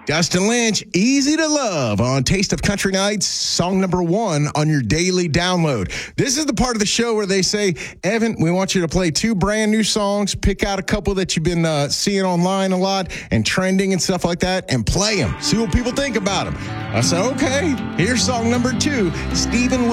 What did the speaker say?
Dustin Lynch, Easy to Love on Taste of Country Nights, song number 1 on your daily download. This is the part of the show where they say, Evan, we want you to play 2 brand new songs, pick out a couple that you've been seeing online a lot and trending and stuff like that, and play them. See what people think about them. I said, okay, here's song number 2, Stephen